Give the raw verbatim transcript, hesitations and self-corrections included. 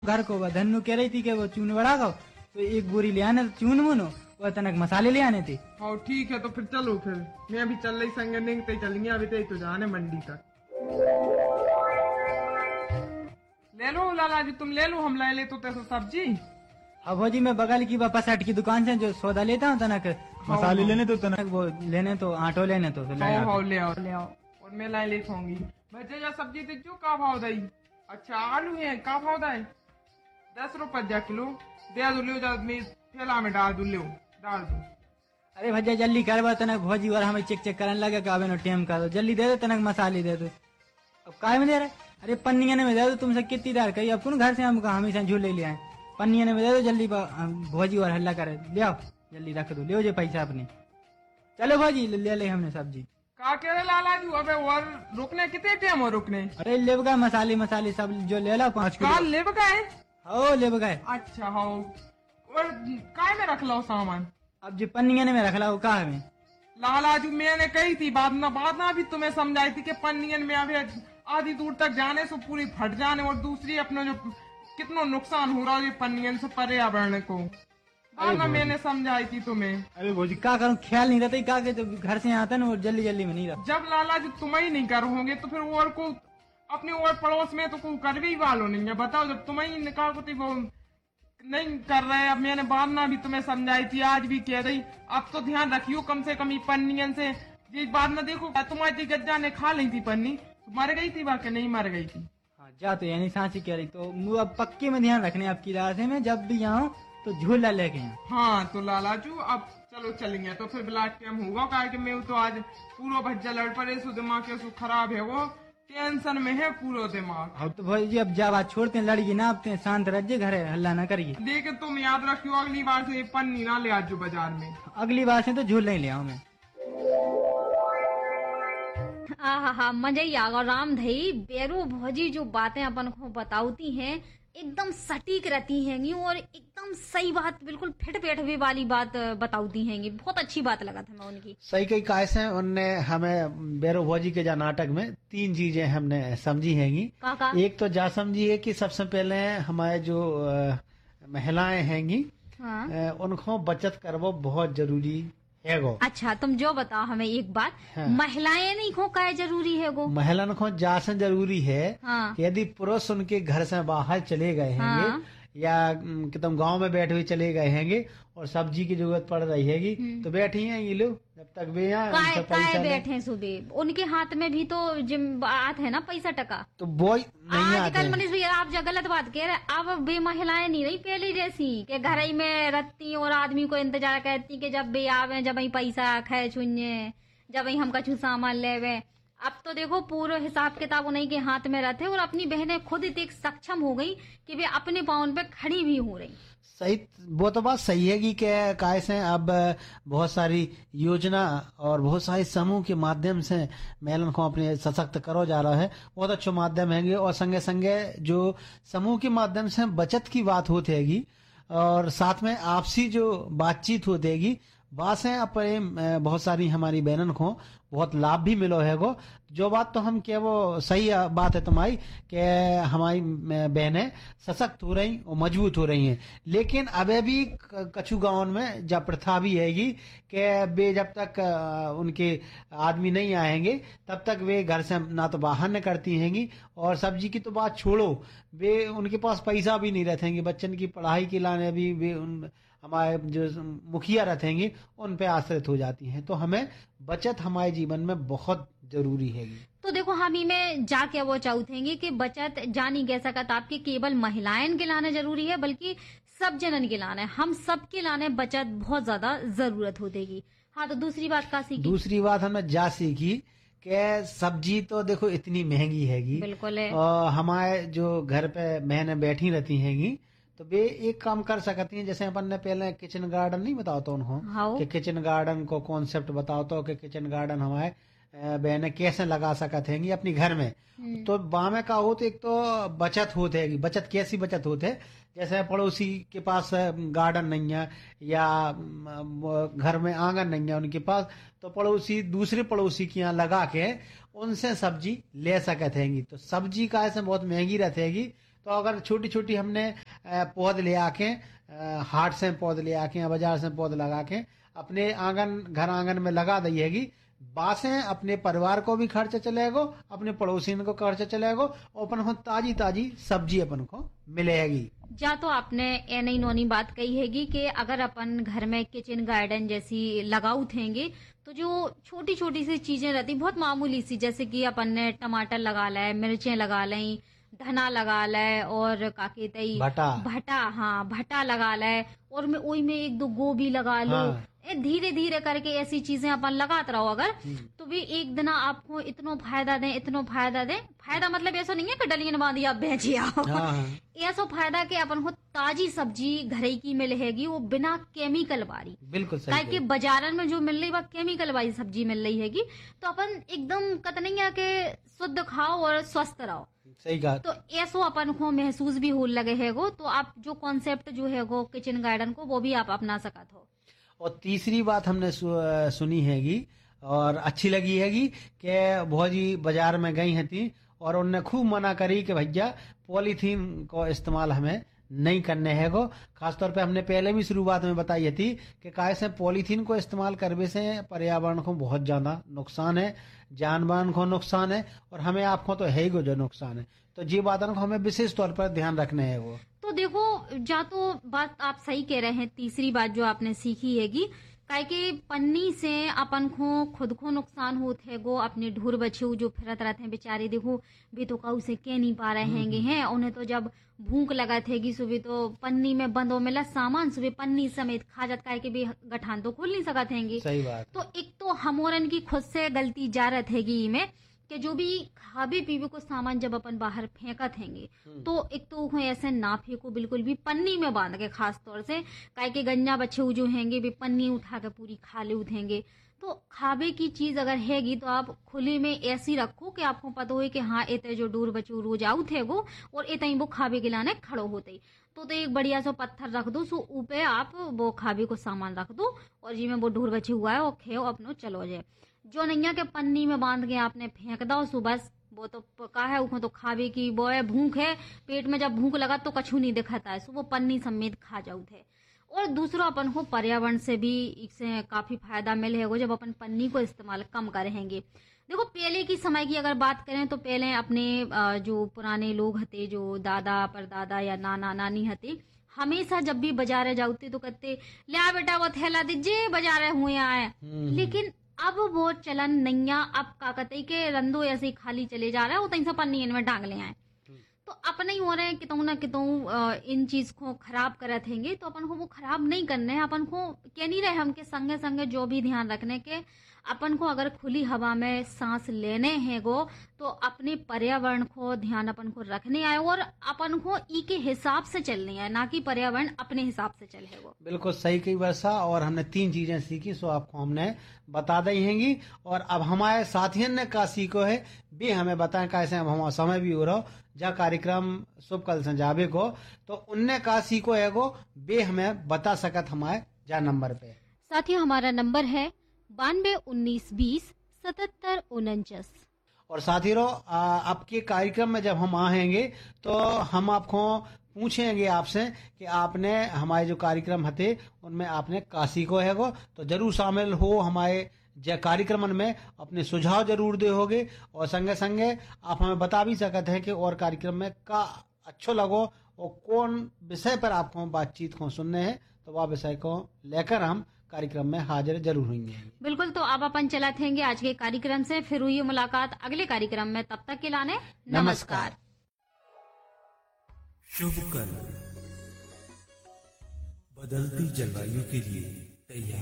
घर को धन्नु कह रही थी कि वो चून बड़ा खाओ, तो एक बोरी ले आने चून मुनो वो तनक मसाले ले आने थे। हाँ ठीक है, तो फिर चलो, फिर मैं भी चल रही संग नहीं तो चलेंगे अभी तक तो जाने मंडी तक। ले लो लाला जी, तुम ले लो, हम ले ले तो तैसे सब्जी। अब जी मैं बगल की वापस हट की दुकान से जो सौदा लेता हूँ तनक मसाले लेने तो तनक वो लेने तो आटो लेने तो, तो ले हाँ आओ। हाँ ले आओ ले आओ, और मैं लाई ले खाऊंगी। भैया या सब्जी देख जो का भाव दई। अच्छा आलू है का भाव दई? दस रुपए जा किलो दे दो, ले जा मैं थैला में डाल दू, ले डाल दो। अरे भैया जल्दी करवा तनक भौजी और हमें चेक चेक करने लगे का बेनो टेम का दो, जल्दी दे दो तनक मसाले दे दो। अब काय में दे रहे? अरे पन्निया में दे दो, तुमसे कितनी दार कही अब कौन घर से हम हमेशा झूले ले आए। पन्निया में दे दो जल्दी, भौजी और हल्ला करे ले आओ जल्दी रख दो, ले जो पैसा अपने। चलो भौजी ले ले हमने सब्जी। का कह रहे लाला जी, अबे और रुकने कितने टाइम और रुकने? अरे लेब गए मसाले मसाले सब जो ले लो पाँच का किलो। ले गए? हो लेब गए। अच्छा हाँ, और काय में रख लो सामान? अब जो पन्निया में रख लो कहा में लाला जी मैंने कही थी बाद ना बाद ना भी तुम्हें समझाई थी कि पन्नियन में अभी आधी दूर तक जाने से पूरी फट जाने, और दूसरी अपना जो कितना नुकसान हो रहा है पन्नियन से पर्यावरण को, बाद में मैंने समझाई थी तुम्हें। अरे भौजी क्या करूँ, ख्याल नहीं रहता क्या कहते, घर से आता ना वो जल्दी जल्दी में नहीं रहता। जब लाला जी तुम ही नहीं कर होंगे तो फिर और को अपने और पड़ोस में तो कोई कर भी वालो नहीं है। बताओ जब तुम ही निकाल को वो नहीं कर रहे, अब मैंने बाद में भी तुम्हें समझाई थी, आज भी कह रही। अब तो ध्यान रखियो कम से कम ये पन्नियन से। ये बाद में देखो तुम्हारी गज्जा ने खा ली थी पन्नी, मर गई थी वाकई नहीं मर गई थी। हाँ जा तो यानी सांची कह रही तो मुँह अब पक्के में ध्यान रखने आपकी रास्ते में, जब भी यहाँ तो झूला लेके यहाँ। हाँ तो लाला जू अब चलो चलेंगे, तो फिर ब्लाड टाइम होगा कारण कि मैं तो आज पूरा भज्जा लड़ पड़े, सो दिमाग के सो खराब है, वो टेंशन में है पूरा दिमाग। अब तो भाई जी अब जा बात छोड़ते हैं, लड़की ना आपते शांत रहिए, घर है हल्ला ना करिए। लेकिन तुम याद रखियो अगली बार से ये पन्नी ना ले आज बाजार में। अगली बार से तो झूल नहीं ले आऊँ मैं। हाँ हाँ मजा ही आगा राम धई बेरू भौजी जो बातें अपन को बताती हैं एकदम सटीक रहती हैंगी, और एकदम सही बात बिल्कुल फिट बैठवे वाली बात बताती हैंगी। बहुत अच्छी बात लगा था मैं उनकी। सही कई कायस है उनने हमें बेरो भौजी के जा नाटक में तीन चीजें हमने समझी हैंगी। काका एक तो जा समझी है कि सबसे पहले हमारे जो अ, महिलाएं हैंगी, हाँ। अ, उनको बचत करवो बहुत जरूरी है गो। अच्छा तुम जो बताओ हमें एक बात, हाँ। महिलाएं नहीं खो का जरूरी है गो? महिलाओं को जासन जरूरी है। हाँ। कि यदि पुरुष उनके घर से बाहर चले गए हैंगे, हाँ। या एकदम गांव में बैठे हुए चले गए हैंगे और सब्जी की जरूरत पड़ रही हैगी, तो बैठी हैं ये लोग जब तक वे यहाँ काय उनसे पैसा काय ले- बैठे सुबह, उनके हाथ में भी तो जिम बात है ना पैसा टका। तो वो नहीं आते आजकल हैं। मनीष भैया आप जो गलत बात कह रहे हैं, अब बे महिलाएं नहीं रही पहले जैसी के घर ही में रहती और आदमी को इंतजार करती कि जब बे आवे, जब ही पैसा खाए छुन्ये, जब ही हम कछु सामान लेवे। अब तो देखो पूरे हिसाब किताब उन्हीं के हाथ में रहते, और अपनी बहनें खुद इतनी सक्षम हो गई कि वे अपने पाँव पे खड़ी भी हो रही। सही, वो तो बात सही है कि क्या काय से अब बहुत सारी योजना और बहुत सारे समूह के माध्यम से महिलाओं को अपने सशक्त करो जा रहा है, बहुत अच्छे माध्यम हैंगे। और संगे संगे जो समूह के माध्यम से बचत की बात होती हैगी, और साथ में आपसी जो बातचीत होती हैगी, बातें अपने बहुत सारी हमारी बहनों को बहुत लाभ भी मिलो है गो। जो बात तो हम क्या वो सही बात है तुम्हारी कि हमारी बहनें सशक्त हो रही और मजबूत हो रही हैं, लेकिन अबे भी कछु गाँव में जब प्रथा भी हैगी कि वे जब तक उनके आदमी नहीं आएंगे तब तक वे घर से ना तो बाहर न करती हैंगी, और सब्जी की तो बात छोड़ो, वे उनके पास पैसा भी नहीं रहेंगे, बच्चन की पढ़ाई के लाने भी वे उन हमारे जो मुखिया रहेंगे उन पे आश्रित हो जाती हैं। तो हमें बचत हमारे जीवन में बहुत जरूरी है। तो देखो हम ही में जाके वो चाहते कि बचत जानी कह सकत आपकी केवल महिलाएं के लाने जरूरी है, बल्कि सब जनन के लाने, हम सब के लाने बचत बहुत ज्यादा जरूरत होगी। हाँ तो दूसरी बात का सीखी? दूसरी बात हमें जा सीखी कि सब्जी तो देखो इतनी महंगी हैगी, बिल्कुल है। और हमारे जो घर पे बहनें बैठी रहती हैगी, तो वे एक काम कर सकती हैं, जैसे अपन ने पहले किचन गार्डन नहीं बताओ तो उन्हों हाँ। कि किचन गार्डन को कॉन्सेप्ट बताओ तो कि किचन गार्डन हमारे बहनें कैसे लगा सकते हैं अपनी घर में। तो बामे का हो तो एक तो बचत होते है, बचत कैसी बचत होते है, जैसे पड़ोसी के पास गार्डन नहीं है या घर में आंगन नहीं है उनके पास, तो पड़ोसी दूसरे पड़ोसी के यहाँ लगा के उनसे सब्जी ले सकते हैं। तो सब्जी का ऐसे बहुत महंगी रहती है, तो अगर छोटी छोटी हमने अ, पौध ले आके अ, हाट से पौध ले आके या बाजार से पौध लगा के अपने आंगन घर आंगन में लगा दिएगी, बासें अपने परिवार को भी खर्च चलेगो, अपने पड़ोसियों को खर्च चलेगो और अपन को ताजी ताजी सब्जी अपन को मिलेगी। जा तो आपने ए नई नोनी बात कही हैगी कि अगर अपन घर में किचन गार्डन जैसी लगाऊ थेंगे तो जो छोटी छोटी सी चीजें रहती बहुत मामूली सी, जैसे कि अपन ने टमाटर लगा लाए, मिर्चें लगा लें, धना लगा लाए और काके तई भटा भटा हाँ भटा लगा लाए और में ओई में एक दो गोभी लगा लो। हाँ। ए धीरे धीरे करके ऐसी चीजें अपन लगाते रहो अगर तो भी एक दिन आपको इतनो फायदा दें इतनो फायदा दें। फायदा मतलब ऐसा नहीं है कि डलियन बांधी आप बेची आओ। हाँ, हाँ। ऐसा फायदा कि अपन को ताजी सब्जी घरे की मिलेगी, वो बिना केमिकल वाली। बिल्कुल सही काहे कि बाजारन में जो मिल रही है केमिकल वाली सब्जी मिल रही हैगी, तो अपन एकदम कत नहीं है कि शुद्ध खाओ और स्वस्थ रहो। सही कहा। तो ऐसो अपन को महसूस भी हो लगे हैगो, तो आप जो कॉन्सेप्ट जो हैगो किचन गार्डन को वो भी आप अपना सकत हो। और तीसरी बात हमने सु, सुनी हैगी और अच्छी लगी हैगी कि भौजी बाजार में गई हैं थी और उनने खूब मना करी कि भैया पॉलीथीन को इस्तेमाल हमें नहीं करने हैगो। खासतौर पे हमने पहले भी शुरुआत में बताई थी कि काहे से पॉलीथीन को इस्तेमाल करने से पर्यावरण को बहुत ज्यादा नुकसान है, जानवर को नुकसान है और हमें आपको तो है ही गो जो नुकसान है। तो ये बातों को हमें विशेष तौर पर ध्यान रखने है वो। तो देखो जा तो बात आप सही कह रहे हैं। तीसरी बात जो आपने सीखी हैगी काहे कि पन्नी से अपन को खुद को नुकसान होते है गो, अपने ढूर बच्चे जो फिरत रहते हैं बेचारे देखो भी तो काऊ से कह नहीं पा रहे हैंगे हैं। उन्हें तो जब भूख लगा थेगी सुबह तो पन्नी में बंदो मिला सामान सुबह पन्नी समेत खा जात काहे कि भी गठान तो खोल नहीं सकत हैंगे। सही बात। तो एक तो हमोरन की खुद से गलती जा रही हैगी में कि जो भी खाबे पीबे को सामान जब अपन बाहर फेंकत हैंगे तो एक तो वो ऐसे ना फेंको, बिल्कुल भी पन्नी में बांध के, खास तौर से काहे के गन्ना बच्चे जो हैंगे भी पन्नी उठा के पूरी खा ले उठेंगे। तो खाबे की चीज अगर हैगी तो आप खुले में ऐसी रखो कि आपको पता हो कि हाँ एते जो डूर बच्चू रोज आउत है वो और एते वो खाबे के लाने खड़ो होते तो, तो एक बढ़िया सो पत्थर रख दो, सो ऊपे आप वो खाबे को सामान रख दो और जिसमें वो ढूर बचे हुआ है वो खेओ अपनो चलो जाए। जो नैया के पन्नी में बांध के आपने फेंक दो सुबह वो तो पका है, उसको तो खावे की वो है भूख है, पेट में जब भूख लगा तो कछु नहीं दिखाता है, सो वो पन्नी समेत खा जाऊ थे। और दूसरा अपन को पर्यावरण से भी इससे काफी फायदा मिलेगा जब अपन पन्नी को इस्तेमाल कम करेंगे। देखो पहले की समय की अगर बात करें तो पहले अपने जो पुराने लोग हते, जो दादा परदादा या नाना नानी हते, हमेशा जब भी बाजारे जाते तो कहते लिया बेटा वो थैला दीजिए बाजारे हुए आए। लेकिन अब वो चलन नैया अब का कहते के रंदो ऐसे ही खाली चले जा रहा है, वो तहीं से पन्नी इनमें डांग ले आए। तो अपने ही हो रहे हैं कि तुम ना कि तुम इन चीज को खराब करत हैंगे, तो अपन को वो खराब नहीं करने हैं। अपन को कह नहीं रहे हम के संगे संगे जो भी ध्यान रखने के अपन को अगर खुली हवा में सांस लेने हैं गो तो अपने पर्यावरण को ध्यान अपन को रखने आए और अपन को ई के हिसाब से चलने आए, ना कि पर्यावरण अपने हिसाब से चले गो। बिल्कुल सही कही वर्षा। और हमने तीन चीजें सीखी सो आपको हमने बता दी हैंगी और अब हमारे साथियों ने का सीखो है भी हमें बताएं कैसे। अब हमारा समय भी हो रहा जा कार्यक्रम शुभ कल संजाबे को तो उनने का सीखो है गो बे हमें बता सकत हमारे जा नंबर पे। साथियों हमारा नंबर है बानवे उन्नीस बीस सतहत्तर उनचास। और साथी रो आपके कार्यक्रम में जब हम आएंगे तो हम आपको पूछेंगे आपसे कि आपने हमारे जो कार्यक्रम हते उनमें आपने काशी को है गो तो जरूर शामिल हो हमारे जे कार्यक्रम में, अपने सुझाव जरूर दे होगे और संगे संगे आप हमें बता भी सकते हैं कि और कार्यक्रम में का अच्छो लगो और कौन विषय पर आपको बातचीत को सुनने हैं, तो वह विषय को लेकर हम कार्यक्रम में हाजिर जरूर होंगे। बिल्कुल। तो अब अपन चला थेंगे आज के कार्यक्रम से, फिर हुई मुलाकात अगले कार्यक्रम में, तब तक के लाने नमस्कार। शुभ कल बदलती जलवायु के लिए तैयार।